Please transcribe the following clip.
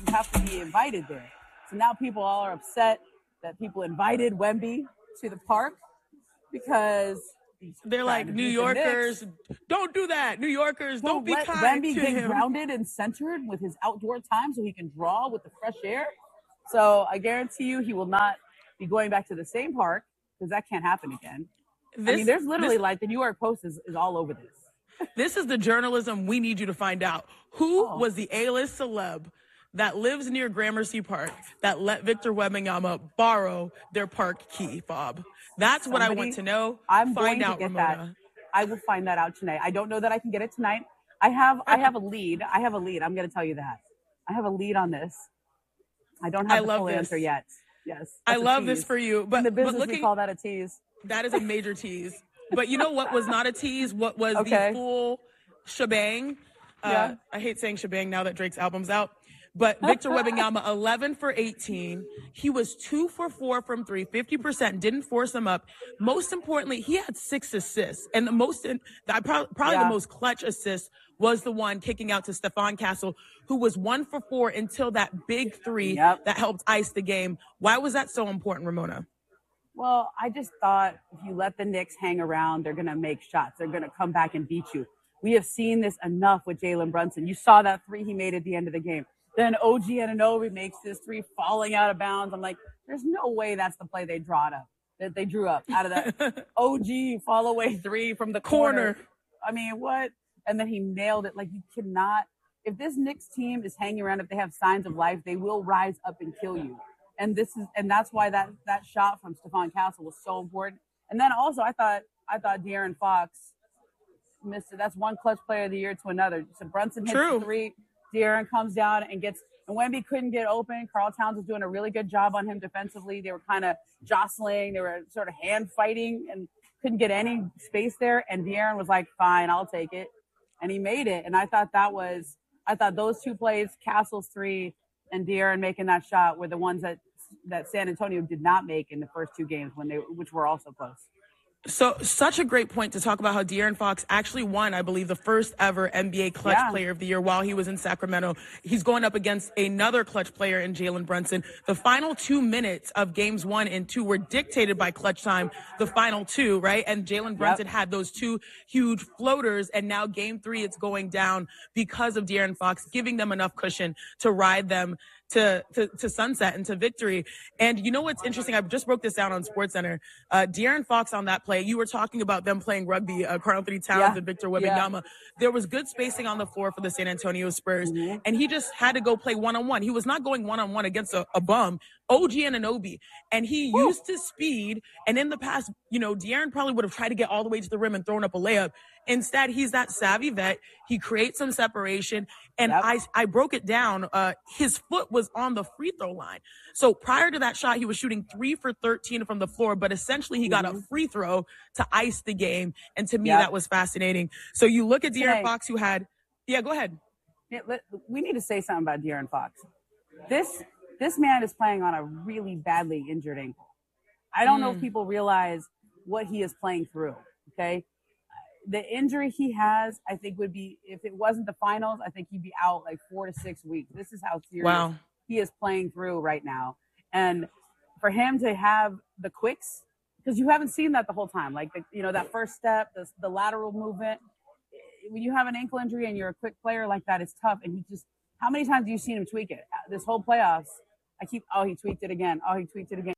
you have to be invited there. So now people all are upset that people invited Wemby to the park because they're like, New Yorkers, don't do that. New Yorkers, don't be kind Wemby to get him. grounded and centered with his outdoor time so he can draw with the fresh air. So I guarantee you he will not be going back to the same park because that can't happen again. There's literally the New York Post is all over this. This is the journalism we need you to find out. Who was the A-list celeb that lives near Gramercy Park that let Victor Wembanyama borrow their park key fob? That's what I want to know. I'm going to get that. I will find that out tonight. I don't know that I can get it tonight. I have a lead. I'm going to tell you that. I have a lead on this. I don't have the full answer yet. Yes. I love this for you. But in the business, we call that a tease. That is a major tease. But you know what was not a tease? What was the full shebang? I hate saying shebang now that Drake's album's out. But Victor Wembanyama, 11 for 18. He was 2 for 4 from 3, 50%, didn't force him up. Most importantly, he had 6 assists. And the most clutch assist was the one kicking out to Stephon Castle, who was 1 for 4 until that big 3 that helped ice the game. Why was that so important, Ramona? Well, I just thought if you let the Knicks hang around, they're going to make shots. They're going to come back and beat you. We have seen this enough with Jalen Brunson. You saw that 3 he made at the end of the game. Then OG Anunoby makes this 3 falling out of bounds. I'm like, there's no way that's the play they drew up out of that OG fall away 3 from the corner. I mean, what? And then he nailed it. Like, you cannot. If this Knicks team is hanging around, if they have signs of life, they will rise up and kill you. And that's why that shot from Stephon Castle was so important. And then also, I thought De'Aaron Fox missed it. That's one clutch player of the year to another. So Brunson hits the 3. De'Aaron comes down and Wemby couldn't get open. Karl Towns was doing a really good job on him defensively. They were kind of jostling. They were sort of hand fighting and couldn't get any space there. And De'Aaron was like, fine, I'll take it. And he made it. And I thought those 2 plays, Castle's 3 and De'Aaron making that shot, were the ones that San Antonio did not make in the first 2 games which were also close. So such a great point to talk about how De'Aaron Fox actually won, I believe, the first ever NBA clutch player of the year while he was in Sacramento. He's going up against another clutch player in Jalen Brunson. The final 2 minutes of games 1 and 2 were dictated by clutch time, the final 2, right? And Jalen Brunson had those 2 huge floaters. And now game 3, it's going down because of De'Aaron Fox, giving them enough cushion to ride them to sunset and to victory. And you know what's interesting? I just broke this down on SportsCenter. De'Aaron Fox on that play, you were talking about them playing rugby, Karl-Anthony Towns and Victor Wembanyama. There was good spacing on the floor for the San Antonio Spurs, and he just had to go play one-on-one. He was not going one-on-one against a bum, OG Anunoby, and he used his speed. And in the past, De'Aaron probably would have tried to get all the way to the rim and thrown up a layup. Instead, he's that savvy vet. He creates some separation. And I broke it down. His foot was on the free throw line. So prior to that shot, he was shooting 3 for 13 from the floor, but essentially he got a free throw to ice the game. And to me, that was fascinating. So you look at De'Aaron Fox, who had, go ahead. Yeah, we need to say something about De'Aaron Fox. This man is playing on a really badly injured ankle. I don't know if people realize what he is playing through. Okay. The injury he has, I think, would be, if it wasn't the finals, I think he'd be out like 4 to 6 weeks. This is how serious he is playing through right now. And for him to have the quicks, because you haven't seen that the whole time, like, that first step, the lateral movement, when you have an ankle injury and you're a quick player like that, it's tough. And how many times have you seen him tweak it? This whole playoffs, he tweaked it again.